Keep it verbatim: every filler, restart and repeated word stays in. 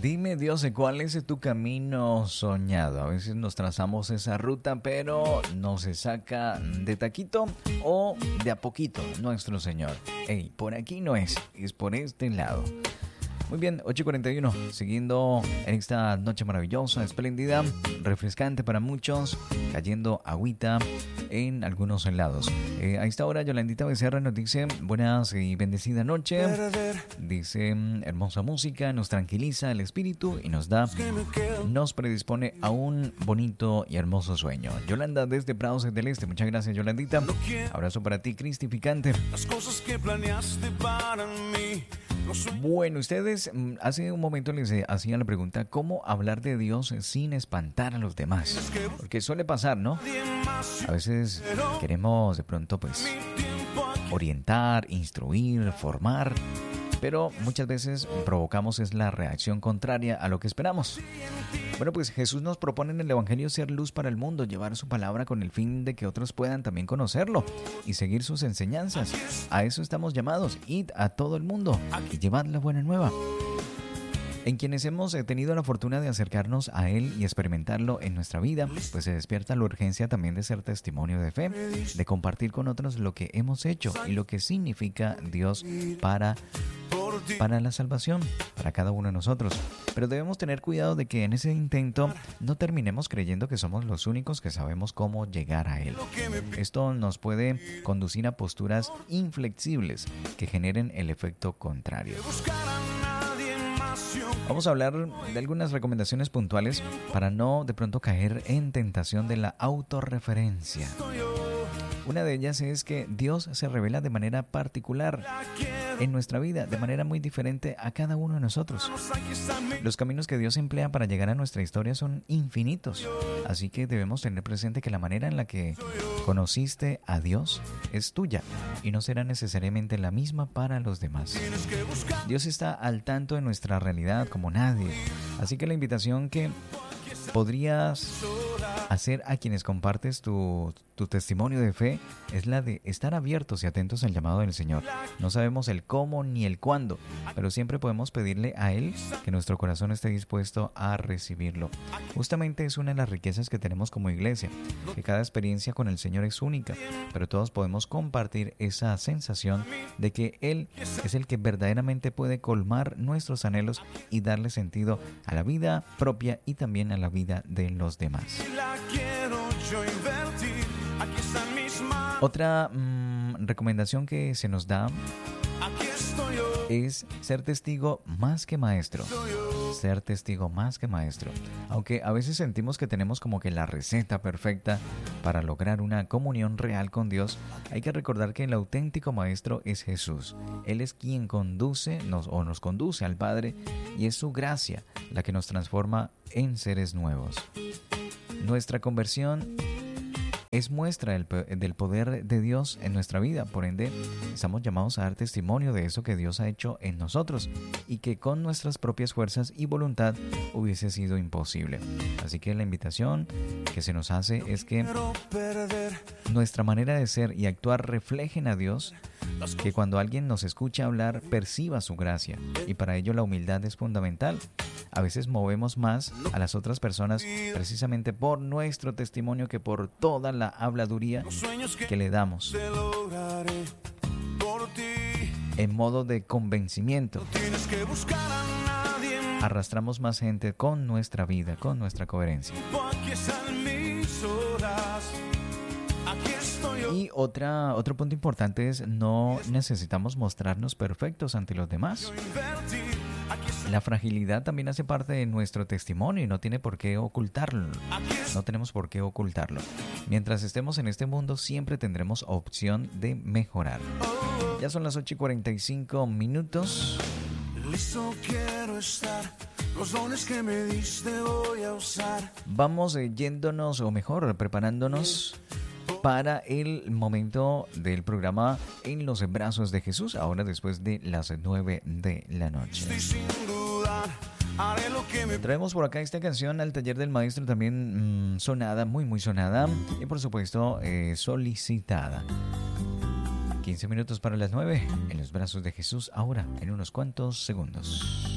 Dime, Dios, ¿cuál es tu camino soñado? A veces nos trazamos esa ruta, pero no se saca de taquito o de a poquito nuestro Señor. Ey, por aquí no es, es por este lado. Muy bien, ocho y cuarenta y uno, siguiendo en esta noche maravillosa, espléndida, refrescante para muchos, cayendo agüita en algunos lados. Eh, a esta hora, Yolandita Becerra nos dice, buenas y bendecida noche. Dice, hermosa música, nos tranquiliza el espíritu y nos da, nos predispone a un bonito y hermoso sueño. Yolanda desde Prados del Este, muchas gracias, Yolandita. Abrazo para ti, Cristificante. Las cosas que planeaste para mí. Bueno, ustedes hace un momento les hacían la pregunta, ¿cómo hablar de Dios sin espantar a los demás? Porque suele pasar, ¿no? A veces queremos de pronto pues orientar, instruir, formar, pero muchas veces provocamos es la reacción contraria a lo que esperamos. Bueno, pues Jesús nos propone en el Evangelio ser luz para el mundo, llevar su palabra con el fin de que otros puedan también conocerlo y seguir sus enseñanzas. A eso estamos llamados, id a todo el mundo y llevad la buena nueva. En quienes hemos tenido la fortuna de acercarnos a Él y experimentarlo en nuestra vida, pues se despierta la urgencia también de ser testimonio de fe, de compartir con otros lo que hemos hecho y lo que significa Dios para para la salvación, para cada uno de nosotros. Pero debemos tener cuidado de que en ese intento no terminemos creyendo que somos los únicos que sabemos cómo llegar a Él. Esto nos puede conducir a posturas inflexibles que generen el efecto contrario. Vamos a hablar de algunas recomendaciones puntuales para no de pronto caer en tentación de la autorreferencia. Una de ellas es que Dios se revela de manera particular en nuestra vida, de manera muy diferente a cada uno de nosotros. Los caminos que Dios emplea para llegar a nuestra historia son infinitos, así que debemos tener presente que la manera en la que conociste a Dios es tuya y no será necesariamente la misma para los demás. Dios está al tanto de nuestra realidad como nadie, así que la invitación que podrías hacer a quienes compartes tu, tu testimonio de fe es la de estar abiertos y atentos al llamado del Señor. No sabemos el cómo ni el cuándo, pero siempre podemos pedirle a Él que nuestro corazón esté dispuesto a recibirlo. Justamente es una de las riquezas que tenemos como iglesia, que cada experiencia con el Señor es única, pero todos podemos compartir esa sensación de que Él es el que verdaderamente puede colmar nuestros anhelos y darle sentido a la vida propia y también a la vida de los demás. Otra mmm, recomendación que se nos da es ser testigo más que maestro. Ser testigo más que maestro. Aunque a veces sentimos que tenemos como que la receta perfecta para lograr una comunión real con Dios, hay que recordar que el auténtico maestro es Jesús. Él es quien conduce nos, o nos conduce al Padre y es su gracia la que nos transforma en seres nuevos. Nuestra conversión es muestra del, del poder de Dios en nuestra vida. Por ende, estamos llamados a dar testimonio de eso que Dios ha hecho en nosotros y que con nuestras propias fuerzas y voluntad hubiese sido imposible. Así que la invitación que se nos hace es que nuestra manera de ser y actuar reflejen a Dios, que cuando alguien nos escucha hablar perciba su gracia, y para ello la humildad es fundamental. A veces movemos más a las otras personas precisamente por nuestro testimonio que por toda la habladuría que le damos en modo de convencimiento. Arrastramos más gente con nuestra vida, con nuestra coherencia. Y otra, otro punto importante es no necesitamos mostrarnos perfectos ante los demás. La fragilidad también hace parte de nuestro testimonio y no tiene por qué ocultarlo. No tenemos por qué ocultarlo. Mientras estemos en este mundo, siempre tendremos opción de mejorar. Ya son las ocho y cuarenta y cinco minutos. Listo quiero estar. Los dones que me diste voy a usar. Vamos eh, yéndonos, o mejor, preparándonos para el momento del programa En los brazos de Jesús, ahora después de las nueve de la noche. Traemos por acá esta canción al taller del maestro, también mmm, sonada, muy muy sonada, y por supuesto eh, solicitada. quince minutos para las nueve, En los brazos de Jesús, ahora en unos cuantos segundos.